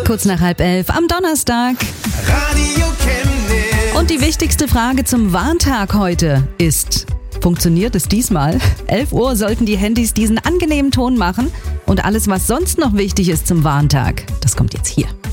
kurz nach 10:30 am Donnerstag. Radio Chemnitz. Und die wichtigste Frage zum Warntag heute ist: Funktioniert es diesmal? 11 Uhr sollten die Handys diesen angenehmen Ton machen. Und alles, was sonst noch wichtig ist zum Warntag, das kommt jetzt hier.